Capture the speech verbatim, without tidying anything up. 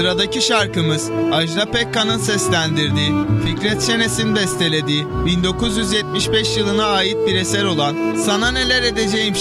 Sıradaki şarkımız Ajda Pekkan'ın seslendirdiği, Fikret Şenes'in bestelediği bin dokuz yüz yetmiş beş yılına ait bir eser olan Sana Neler Edeceğim